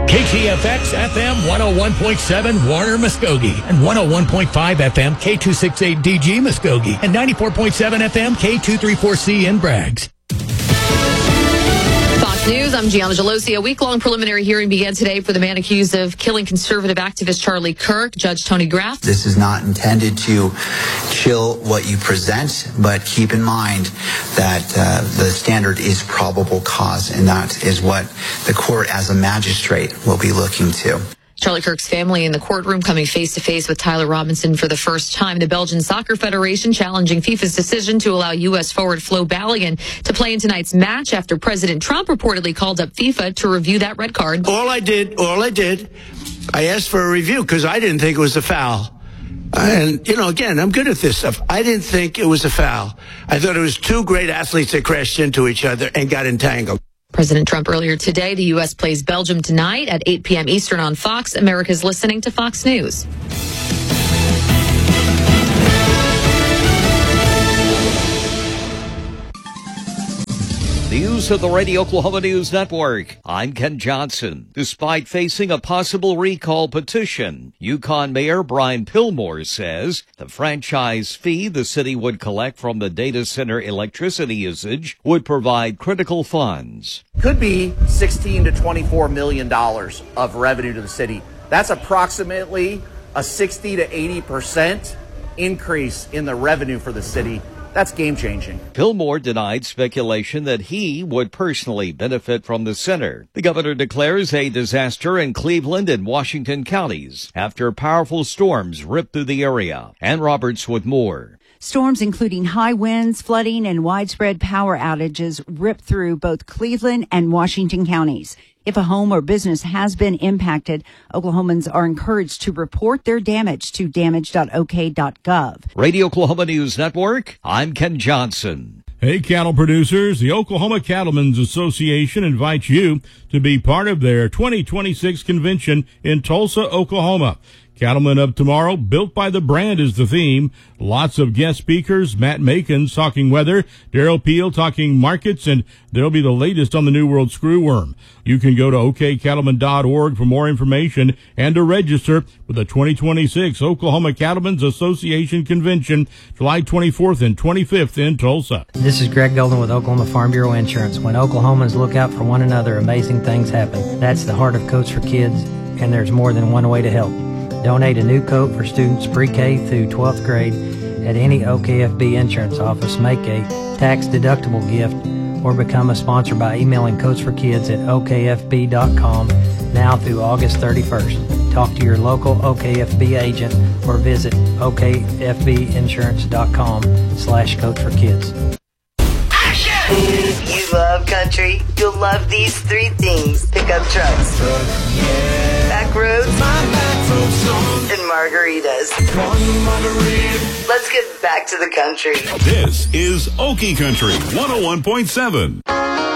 KTFX FM 101.7 Warner Muskogee and 101.5 FM K268DG Muskogee and 94.7 FM K234C in Braggs. Fox News, I'm Gianna Gelosi. A week-long preliminary hearing began today for the man accused of killing conservative activist Charlie Kirk. Judge Tony Graff. This is not intended to chill what you present, but keep in mind that the standard is probable cause, and that is what the court as a magistrate will be looking to. Charlie Kirk's family in the courtroom coming face-to-face with Tyler Robinson for the first time. The Belgian Soccer Federation challenging FIFA's decision to allow U.S. forward Flo Balogun to play in tonight's match after President Trump reportedly called up FIFA to review that red card. All I did, I asked for a review because I didn't think it was a foul. And, again, I'm good at this stuff. I didn't think it was a foul. I thought it was two great athletes that crashed into each other and got entangled. President Trump earlier today, the U.S. plays Belgium tonight at 8 p.m. Eastern on Fox. America's listening to Fox News. News of the Radio Oklahoma News Network. I'm Ken Johnson. Despite facing a possible recall petition, Yukon Mayor Brian Pillmore says the franchise fee the city would collect from the data center electricity usage would provide critical funds. Could be $16 to $24 million of revenue to the city. That's approximately a 60 to 80% increase in the revenue for the city. That's game-changing. Pillmore denied speculation that he would personally benefit from the center. The governor declares a disaster in Cleveland and Washington counties after powerful storms ripped through the area. Ann Roberts with more. Storms including high winds, flooding, and widespread power outages ripped through both Cleveland and Washington counties. If a home or business has been impacted, Oklahomans are encouraged to report their damage to damage.ok.gov. Radio Oklahoma News Network, I'm Ken Johnson. Hey, cattle producers, the Oklahoma Cattlemen's Association invites you to be part of their 2026 convention in Tulsa, Oklahoma. Cattlemen of Tomorrow, Built by the Brand is the theme. Lots of guest speakers, Matt Makins talking weather, Daryl Peel talking markets, and there'll be the latest on the New World screwworm. You can go to okcattlemen.org for more information and to register for the 2026 Oklahoma Cattlemen's Association Convention, July 24th and 25th in Tulsa. This is Greg Golden with Oklahoma Farm Bureau Insurance. When Oklahomans look out for one another, amazing things happen. That's the heart of Coats for Kids, and there's more than one way to help. Donate a new coat for students pre-K through 12th grade at any OKFB insurance office. Make a tax-deductible gift or become a sponsor by emailing Coats for Kids at okfb.com now through August 31st. Talk to your local OKFB agent or visit okfbinsurance.com/Coats for Kids. If you love country, you'll love these three things: pickup trucks, back roads, and margaritas. Let's get back to the country. This is Okie Country 101.7.